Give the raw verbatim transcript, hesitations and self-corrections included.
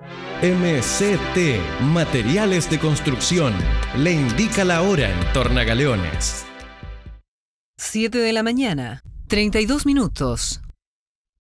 M C T, Materiales de Construcción, le indica la hora en Tornagaleones. siete de la mañana, treinta y dos minutos.